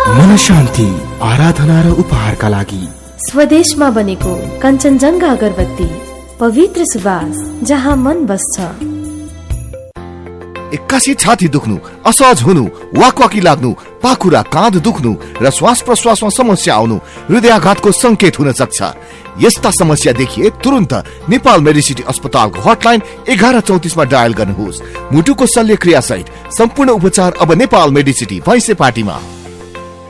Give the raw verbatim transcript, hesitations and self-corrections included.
मन शान्ति, आराधना र उपहारका लागि स्वदेशमा बनेको कञ्चनजङ्घा अगरबत्ती, पवित्र सुवास जहाँ मन बस्छ। एक्कासी छाती दुख्नु, असहज हुनु, वाकवाकी लाग्नु, पाखुरा काँध दुख्नु र श्वास प्रश्वासमा समस्या आउनु हृदयाघातको संकेत हुन सक्छ। यस्ता समस्या देखिए तुरन्त नेपाल मेडिसिटी अस्पतालको हटलाइन एघार चौतिसमा डायल गर्नुहोस्। मुटुको शल्यक्रिया सहित सम्पूर्ण उपचार अब नेपाल मेडिसिटी भैँसेपाटीमा।